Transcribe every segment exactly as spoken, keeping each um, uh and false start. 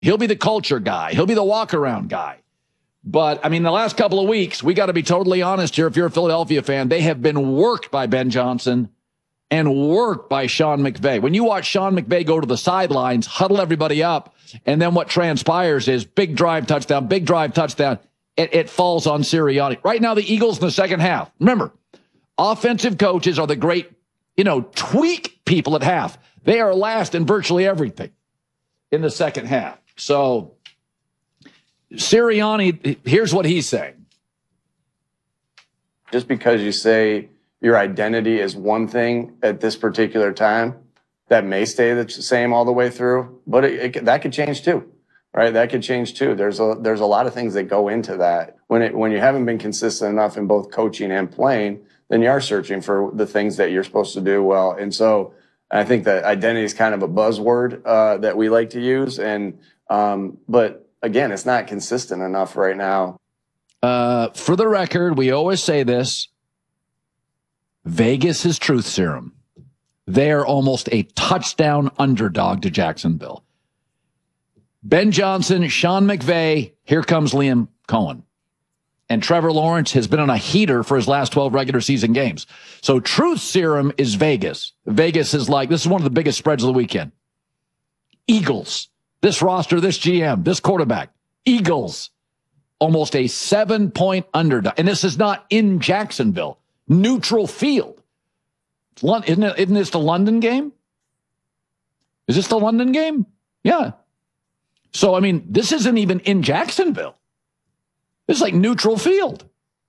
He'll be the culture guy. He'll be the walk-around guy. But, I mean, the last couple of weeks, we got to be totally honest here. If you're a Philadelphia fan, they have been worked by Ben Johnson and worked by Sean McVay. When you watch Sean McVay go to the sidelines, huddle everybody up, and then what transpires is big drive touchdown, big drive touchdown. It, it falls on Sirianni. Right now, the Eagles in the second half. Remember, offensive coaches are the great, you know, tweak people at half. They are last in virtually everything in the second half. So Sirianni, here's what he's saying. Just because you say your identity is one thing at this particular time, that may stay the same all the way through, but it, it, that could change too, right? That could change too. There's a there's a lot of things that go into that. When it when you haven't been consistent enough in both coaching and playing, then you are searching for the things that you're supposed to do well. And so I think that identity is kind of a buzzword uh, that we like to use, and um, but again, it's not consistent enough right now. Uh, for the record, we always say this: Vegas is truth serum. They are almost a touchdown underdog to Jacksonville. Ben Johnson, Sean McVay, here comes Liam Cohen. And Trevor Lawrence has been on a heater for his last twelve regular season games. So truth serum is Vegas. Vegas is like, this is one of the biggest spreads of the weekend. Eagles, this roster, this G M, this quarterback. Eagles, almost a seven-point underdog. And this is not in Jacksonville. Neutral field. Isn't it, isn't this the London game? Is this the London game? Yeah. So, I mean, this isn't even in Jacksonville. This is like neutral field.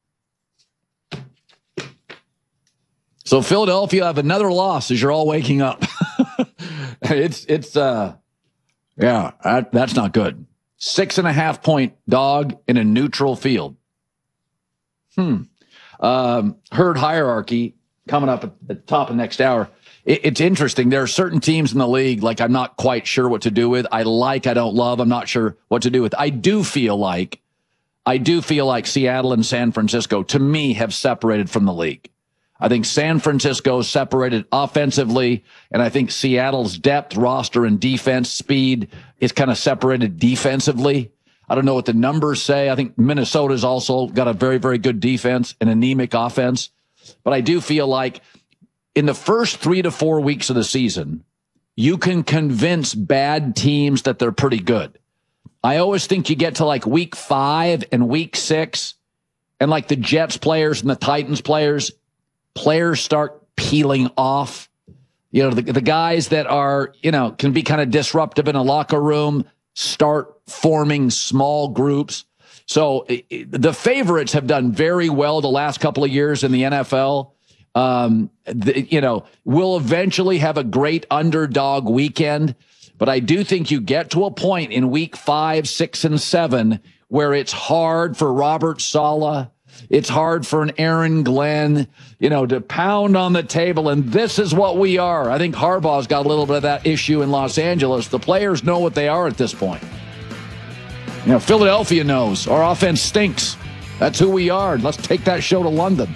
So Philadelphia have another loss as you're all waking up. it's, it's, uh, yeah, that, that's not good. Six and a half point dog in a neutral field. Hmm. Um, herd hierarchy coming up at the top of next hour. It, it's interesting. There are certain teams in the league, like I'm not quite sure what to do with. I like, I don't love. I'm not sure what to do with. I do feel like, I do feel like Seattle and San Francisco, to me, have separated from the league. I think San Francisco separated offensively, and I think Seattle's depth, roster, and defense speed is kind of separated defensively. I don't know what the numbers say. I think Minnesota's also got a very, very good defense, an anemic offense. But I do feel like in the first three to four weeks of the season, you can convince bad teams that they're pretty good. I always think you get to like week five and week six, and like the Jets players and the Titans players, players start peeling off. You know, the, the guys that are, you know, can be kind of disruptive in a locker room start forming small groups. So the favorites have done very well the last couple of years in the N F L. Um, the, you know, we'll eventually have a great underdog weekend, but I do think you get to a point in week five, six, and seven where it's hard for Robert Saleh. It's hard for an Aaron Glenn, you know, to pound on the table. And this is what we are. I think Harbaugh's got a little bit of that issue in Los Angeles. The players know what they are at this point. You know, Philadelphia knows our offense stinks. That's who we are. Let's take that show to London.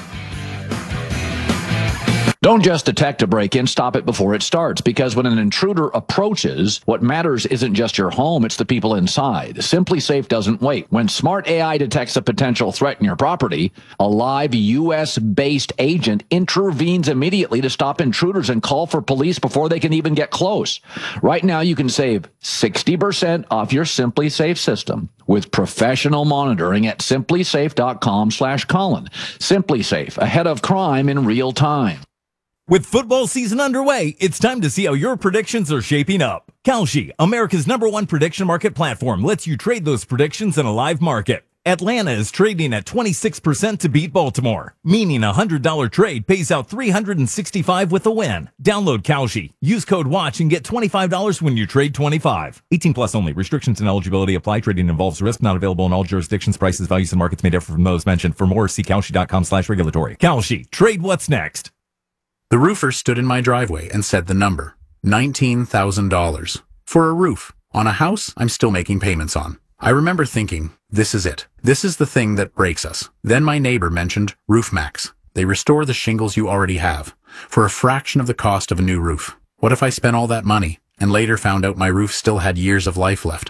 Don't just detect a break-in, stop it before it starts, because when an intruder approaches, what matters isn't just your home, it's the people inside. SimpliSafe doesn't wait. When smart A I detects a potential threat in your property, a live U S-based agent intervenes immediately to stop intruders and call for police before they can even get close. Right now, you can save sixty percent off your SimpliSafe system with professional monitoring at SimpliSafe.com slash Colin. SimpliSafe, ahead of crime in real time. With football season underway, it's time to see how your predictions are shaping up. Kalshi, America's number one prediction market platform, lets you trade those predictions in a live market. Atlanta is trading at twenty-six percent to beat Baltimore, meaning a one hundred dollars trade pays out three hundred sixty-five dollars with a win. Download Kalshi, use code WATCH, and get twenty-five dollars when you trade twenty-five dollars. eighteen plus only. Restrictions and eligibility apply. Trading involves risk. Not available in all jurisdictions. Prices, values, and markets may differ from those mentioned. For more, see Kalshi.com slash regulatory. Kalshi, trade what's next. The roofer stood in my driveway and said the number, nineteen thousand dollars. For a roof on a house I'm still making payments on. I remember thinking, this is it. This is the thing that breaks us. Then my neighbor mentioned RoofMax. They restore the shingles you already have for a fraction of the cost of a new roof. What if I spent all that money and later found out my roof still had years of life left.